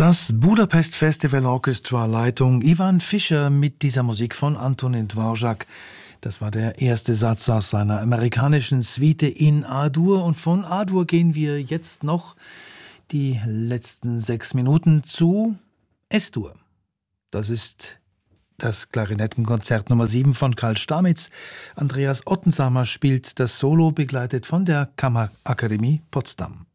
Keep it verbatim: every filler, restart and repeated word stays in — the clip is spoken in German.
Das Budapest Festival Orchestra Leitung Ivan Fischer mit dieser Musik von Antonin Dvorak. Das war der erste Satz aus seiner amerikanischen Suite in A-Dur. Und von A-Dur gehen wir jetzt noch die letzten sechs Minuten zu S-Dur. Das ist das Klarinettenkonzert Nummer sieben von Karl Stamitz. Andreas Ottensamer spielt das Solo, begleitet von der Kammerakademie Potsdam.